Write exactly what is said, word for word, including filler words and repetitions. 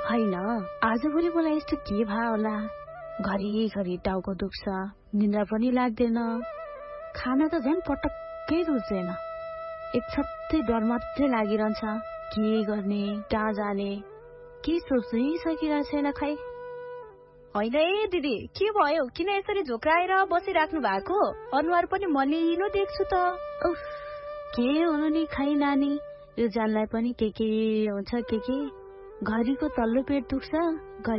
होइन, आजभोलि मलाई यस्तो के भयो होला? घरिघरि टाउको दुख्छ, निन्द्रा पनि लाग्दैन, खाना त झन् पटक्कै रुच्दैन। एक छत्तै डर मात्रै लागिरहन्छ। के गर्ने, कहाँ जाने, के सोच्नै सकिरहेको छैन खै। होइन है दिदी, के भयो? किन यसरी झोक्राएर बसिराख्नु भएको? अनुहार पनि मलिनो देख्छु त। उफ, के हुनु नि खै नानी, यो जानलाई पनि के के हुन्छ के के। घरिको तल्लो पेट दुख्छ,